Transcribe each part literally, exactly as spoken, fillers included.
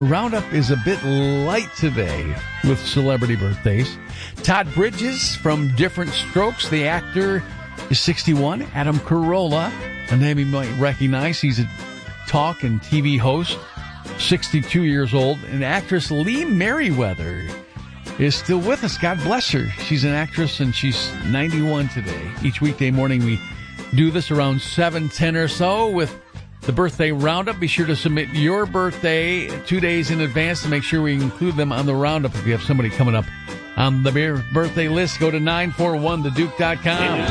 Roundup is a bit light today with celebrity birthdays. Todd Bridges from Different Strokes, the actor, is sixty-one. Adam Carolla, a name you might recognize. He's a talk and T V host, sixty-two years old. And actress Lee Merriweather is still with us. God bless her. She's an actress, and she's ninety-one today. Each weekday morning we do this around seven ten or so with the birthday roundup. Be sure to submit your birthday two days in advance to make sure we include them on the roundup. If you have somebody coming up on the birthday list, go to nine four one the duke dot com.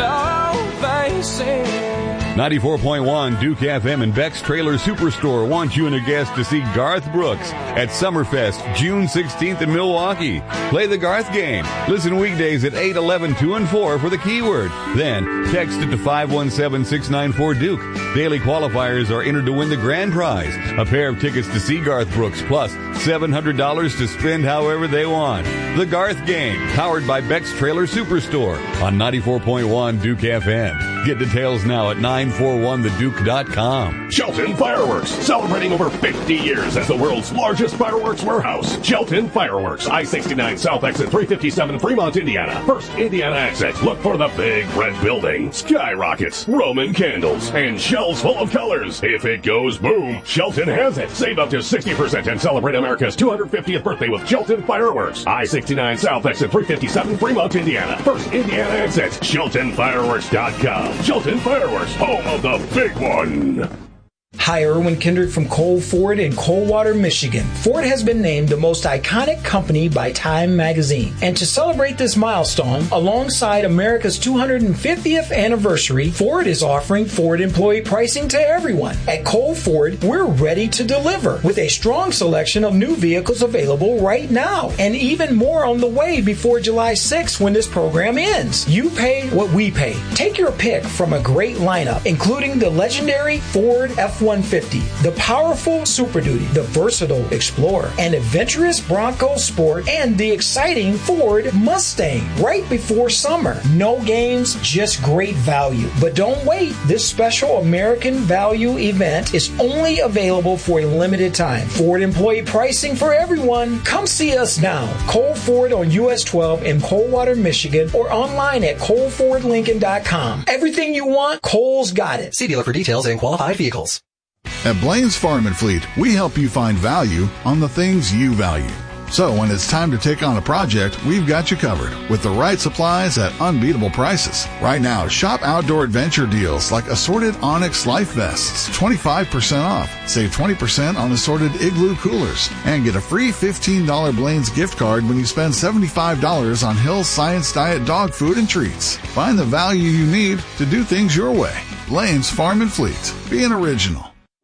ninety-four point one Duke F M and Beck's Trailer Superstore wants you and a guest to see Garth Brooks at Summerfest June sixteenth in Milwaukee. Play the Garth game. Listen weekdays at eight, eleven, two, and four for the keyword. Then text it to five one seven, six nine four Duke. Daily qualifiers are entered to win the grand prize, a pair of tickets to see Garth Brooks, plus seven hundred dollars to spend however they want. The Garth game, powered by Beck's Trailer Superstore on ninety-four point one Duke F M. Get details now at nine four one the duke dot com. Shelton Fireworks, celebrating over fifty years as the world's largest fireworks warehouse. Shelton Fireworks, I sixty-nine South Exit three fifty-seven, Fremont, Indiana. First Indiana exit. Look for the big red building, skyrockets, Roman candles, and shells full of colors. If it goes boom, Shelton has it. Save up to sixty percent and celebrate America's two hundred fiftieth birthday with Shelton Fireworks. I sixty-nine South Exit three fifty-seven, Fremont, Indiana. First Indiana exit. Shelton Fireworks dot com. Shelton Fireworks, home of the big one. Hi, Erwin Kendrick from Cole Ford in Coldwater, Michigan. Ford has been named the most iconic company by Time magazine. And to celebrate this milestone, alongside America's two hundred fiftieth anniversary, Ford is offering Ford employee pricing to everyone. At Cole Ford, we're ready to deliver with a strong selection of new vehicles available right now, and even more on the way before July sixth when this program ends. You pay what we pay. Take your pick from a great lineup, including the legendary Ford F one fifty, the powerful Super Duty, the versatile Explorer, an adventurous Bronco Sport, and the exciting Ford Mustang right before summer. No games, just great value. But don't wait. This special American Value event is only available for a limited time. Ford employee pricing for everyone. Come see us now. Cole Ford on U S twelve in Coldwater, Michigan, or online at cole ford lincoln dot com. Everything you want, Cole's got it. See dealer for details and qualified vehicles. At Blaine's Farm and Fleet, we help you find value on the things you value. So when it's time to take on a project, we've got you covered with the right supplies at unbeatable prices. Right now, shop outdoor adventure deals like assorted Onyx life vests, twenty-five percent off. Save twenty percent on assorted Igloo coolers. And get a free fifteen dollars Blaine's gift card when you spend seventy-five dollars on Hill's Science Diet dog food and treats. Find the value you need to do things your way. Blaine's Farm and Fleet. Be an original.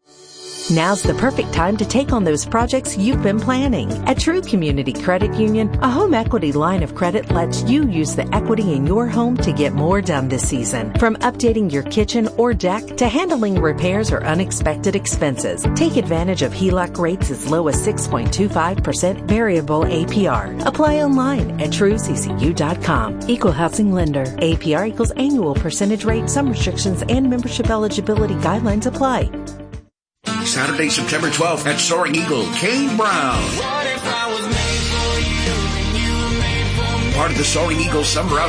Now's the perfect time to take on those projects you've been planning. At True Community Credit Union, a home equity line of credit lets you use the equity in your home to get more done this season. From updating your kitchen or deck to handling repairs or unexpected expenses, take advantage of H E L O C rates as low as six point two five percent variable A P R. Apply online at true c c u dot com. Equal housing lender. A P R equals annual percentage rate. Some restrictions and membership eligibility guidelines apply. Saturday, September twelfth at Soaring Eagle, Kane Brown. Part of the Soaring Eagle Summer Out